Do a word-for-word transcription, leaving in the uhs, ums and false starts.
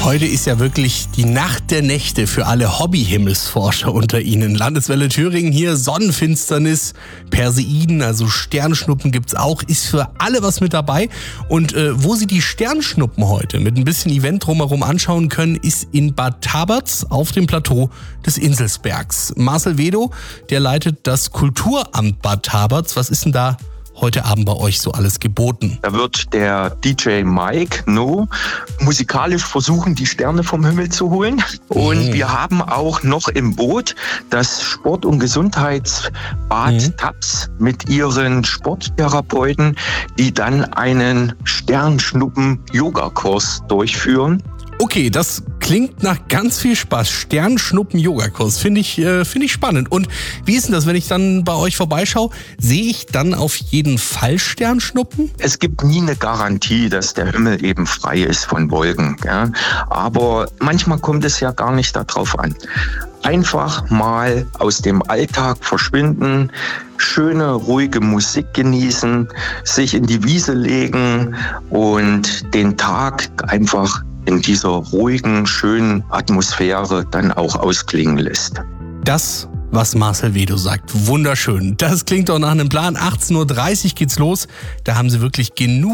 Heute ist ja wirklich die Nacht der Nächte für alle Hobby-Himmelsforscher unter Ihnen. Landeswelle Thüringen hier, Sonnenfinsternis, Perseiden, also Sternschnuppen gibt's auch, ist für alle was mit dabei. Und äh, wo Sie die Sternschnuppen heute mit ein bisschen Event drumherum anschauen können, ist in Bad Taberz auf dem Plateau des Inselsbergs. Marcel Wedow, der leitet das Kulturamt Bad Taberz. Was ist denn da heute Abend bei euch so alles geboten? Da wird der D J Mike No musikalisch versuchen, die Sterne vom Himmel zu holen. Und mhm. wir haben auch noch im Boot das Sport- und Gesundheitsbad mhm. Taps mit ihren Sporttherapeuten, die dann einen Sternschnuppen-Yoga-Kurs durchführen. Okay, das klingt nach ganz viel Spaß. Sternschnuppen-Yoga-Kurs, finde ich, äh, finde ich spannend. Und wie ist denn das, wenn ich dann bei euch vorbeischaue? Sehe ich dann auf jeden Fall Sternschnuppen? Es gibt nie eine Garantie, dass der Himmel eben frei ist von Wolken. Ja? Aber manchmal kommt es ja gar nicht darauf an. Einfach mal aus dem Alltag verschwinden, schöne, ruhige Musik genießen, sich in die Wiese legen und den Tag einfach in dieser ruhigen, schönen Atmosphäre dann auch ausklingen lässt. Das, was Marcel Wedow sagt, wunderschön. Das klingt doch nach einem Plan. achtzehn Uhr dreißig geht's los. Da haben Sie wirklich genug